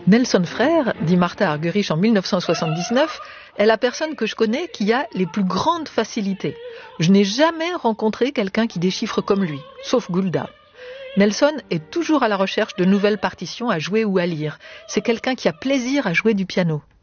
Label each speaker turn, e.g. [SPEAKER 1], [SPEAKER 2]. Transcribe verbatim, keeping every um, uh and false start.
[SPEAKER 1] Nelson Frère, dit Martha Argerich en mille neuf cent soixante-dix-neuf, est la personne que je connais qui a les plus grandes facilités. Je n'ai jamais rencontré quelqu'un qui déchiffre comme lui, sauf Gulda. Nelson est toujours à la recherche de nouvelles partitions à jouer ou à lire. C'est quelqu'un qui a plaisir à jouer du piano.